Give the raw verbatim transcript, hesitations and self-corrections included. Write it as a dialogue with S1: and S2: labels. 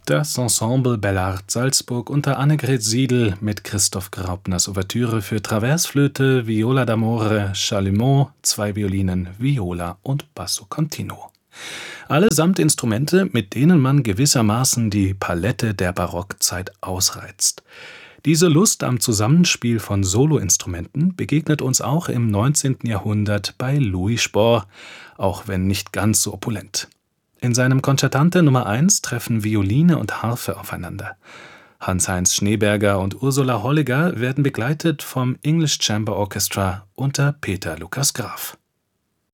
S1: Das Ensemble Bellart Salzburg unter Annegret Siedl mit Christoph Graupners Ouvertüre für Traversflöte, Viola d'amore, Chalumeau, zwei Violinen, Viola und Basso continuo. Allesamt Instrumente, mit denen man gewissermaßen die Palette der Barockzeit ausreizt. Diese Lust am Zusammenspiel von Soloinstrumenten begegnet uns auch im neunzehnten Jahrhundert bei Louis Spohr, auch wenn nicht ganz so opulent. In seinem Concertante Nummer eins treffen Violine und Harfe aufeinander. Hans-Heinz Schneeberger und Ursula Holliger werden begleitet vom English Chamber Orchestra unter Peter Lukas Graf.